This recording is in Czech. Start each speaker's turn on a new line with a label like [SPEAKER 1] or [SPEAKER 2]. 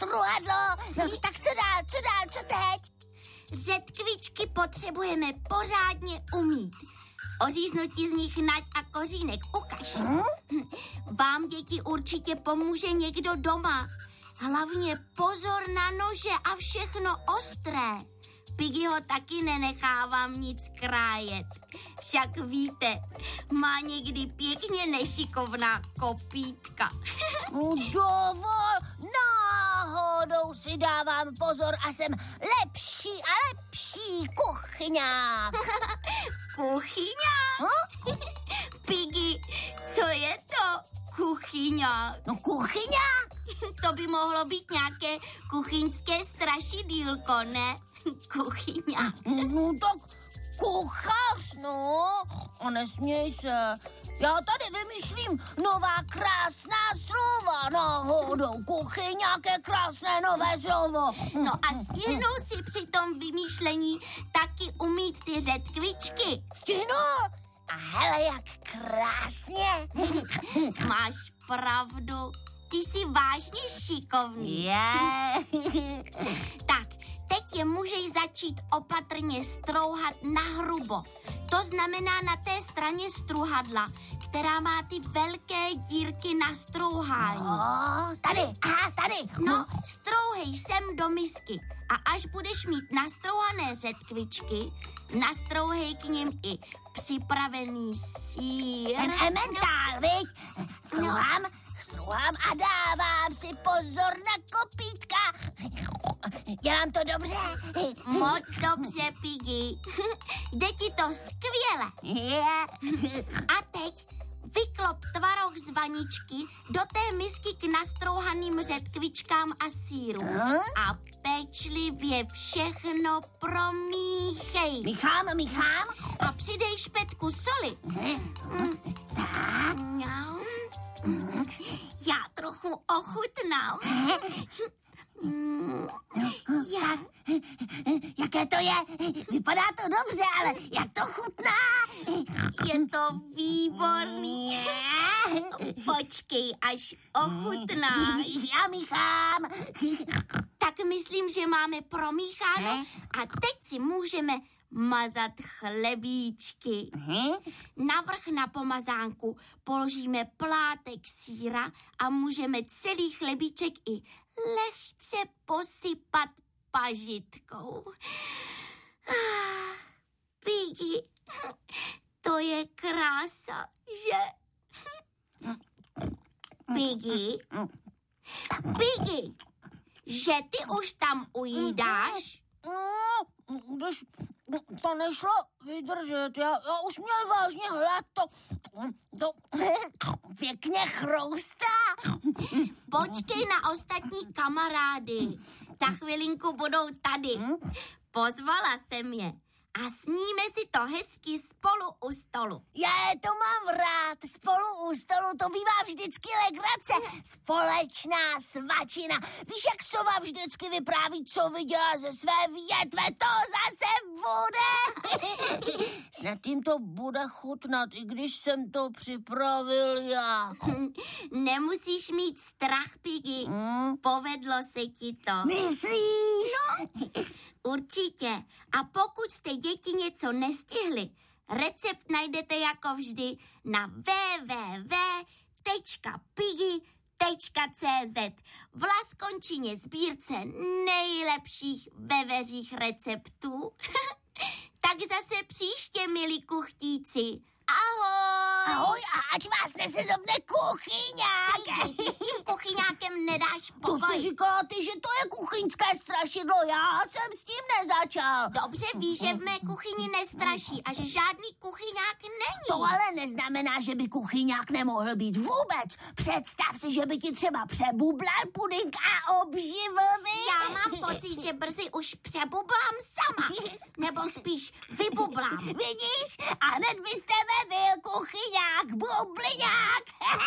[SPEAKER 1] struhadlo. No, tak co dál, co teď?
[SPEAKER 2] Řetkvičky potřebujeme pořádně umýt. Oříznutí z nich nať a kořínek ukaž. Vám, děti, určitě pomůže někdo doma. Hlavně pozor na nože a všechno ostré. Piggy ho taky nenechávám nic krájet. Však víte, má někdy pěkně nešikovná kopítka.
[SPEAKER 1] Dovol, náhodou si dávám pozor a jsem lepší a lepší kuchyňák.
[SPEAKER 2] Kuchyňák? Piggy, co je to kuchyňák?
[SPEAKER 1] No kuchyňák?
[SPEAKER 2] To by mohlo být nějaké kuchyňské strašidýlko, ne? Kuchyňák.
[SPEAKER 1] No tak kuchař, no. A nesměj se. Já tady vymýšlím nová krásná slova. Náhodou kuchyňák je krásné nové slovo.
[SPEAKER 2] No a stihnou si při tom vymýšlení taky umít ty řetkvičky.
[SPEAKER 1] Stihnu? A hele, jak krásně.
[SPEAKER 2] Máš pravdu. Ty jsi vážně šikovný. Tak, teď je můžeš začít opatrně strouhat na hrubo. To znamená na té straně struhadla, která má ty velké dírky na strouhání.
[SPEAKER 1] Tady.
[SPEAKER 2] No, strouhej sem do misky a až budeš mít nastrouhané řetkvičky, nastrouhej k nim i připravený sýr.
[SPEAKER 1] Ten emmentál, viď? Strouhám a dávám si pozor na kopítka. Dělám to dobře?
[SPEAKER 2] Moc dobře, Piggy. Jde ti to skvěle. A teď vyklop tvaroh z vaničky do té misky k nastrouhaným řetkvičkám a sýru. A pečlivě všechno promíchej.
[SPEAKER 1] Míchám.
[SPEAKER 2] A přidej špetku soli. Já trochu ochutnám.
[SPEAKER 1] Jaké to je? Vypadá to dobře, ale jak to chutná?
[SPEAKER 2] Je to výborný. Počkej, až ochutnáš.
[SPEAKER 1] Já míchám.
[SPEAKER 2] Tak myslím, že máme promícháno a teď si můžeme mazat chlebíčky. Navrch na pomazánku položíme plátek sýra a můžeme celý chlebíček i lehce posypat pažitkou. Piggy, to je krása, že? Piggy, že ty už tam ujídáš?
[SPEAKER 1] Když to nešlo vydržet, já už měl vážně hlad, to pěkně chroustá.
[SPEAKER 2] Počkej na ostatní kamarády, za chvilinku budou tady. Pozvala jsem je a sníme si to hezky spolu u stolu.
[SPEAKER 1] Já to mám rád, spolu u stolu, to bývá vždycky legrace, společná svačina. Víš, jak sova vždycky vypráví, co viděla ze své větve, to zase bude. Snad jim to bude chutnat, i když jsem to připravil já.
[SPEAKER 2] Nemusíš mít strach, Piggy, povedlo se ti to.
[SPEAKER 1] Myslíš?
[SPEAKER 2] No, určitě. A pokud jste děti něco nestihli, recept najdete jako vždy na www.piggy.cz v Laskončině sbírce nejlepších veveřích receptů. Tak zase příště, milí kuchtíci. Ahoj!
[SPEAKER 1] Ahoj a ať vás nesezobne kuchyňák.
[SPEAKER 2] Ty s tím kuchyňákem nedáš
[SPEAKER 1] To
[SPEAKER 2] pokoj.
[SPEAKER 1] jsi říkala ty, že to je kuchyňské strašidlo, já jsem s tím nezačal.
[SPEAKER 2] Dobře víš, že v mé kuchyni nestraší a že žádný kuchyňák není.
[SPEAKER 1] To ale neznamená, že by kuchyňák nemohl být vůbec. Představ si, že by ti třeba přebublal pudink a obživl by.
[SPEAKER 2] Já mám pocit, že brzy už přebublám sama. Nebo spíš vybublám.
[SPEAKER 1] Vidíš? A hned byste byl kuchyňák, bubliňák.